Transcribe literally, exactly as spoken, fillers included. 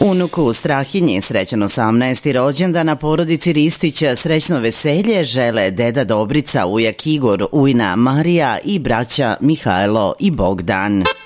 Unuku Strahinji srećan osamnaesti rođendan, na porodici Ristić srećno veselje žele deda Dobrica, ujak Igor, ujna Marija i braća Mihajlo i Bogdan.